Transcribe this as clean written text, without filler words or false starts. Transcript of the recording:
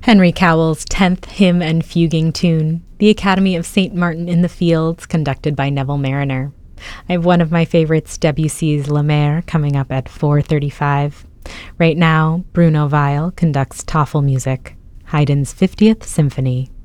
Henry Cowell's 10th Hymn and Fuguing Tune, The Academy of St. Martin in the Fields, conducted by Neville Mariner. I have one of my favorites, Debussy's La Mer, coming up at 4:35. Right now, Bruno Weil conducts Tafelmusik, Haydn's 50th Symphony.